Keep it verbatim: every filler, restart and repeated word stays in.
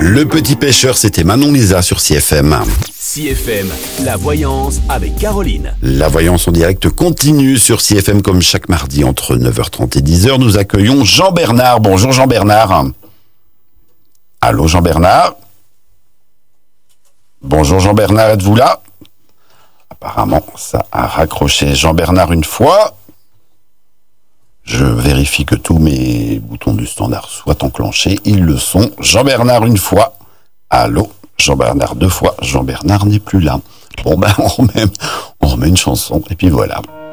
Le petit pêcheur, c'était Manon Lisa sur C F M. C F M, la voyance avec Caroline. La voyance en direct continue sur C F M comme chaque mardi entre neuf heures trente et dix heures. Nous accueillons Jean-Bernard. Bonjour Jean-Bernard. Allô Jean-Bernard. Bonjour Jean-Bernard, êtes-vous là? Apparemment, ça a raccroché. Jean-Bernard une fois. Je vérifie que tous mes boutons du standard soient enclenchés. Ils le sont. Jean-Bernard une fois. Allô. Jean-Bernard deux fois. Jean-Bernard n'est plus là. Bon ben, on remet, on remet une chanson et puis voilà.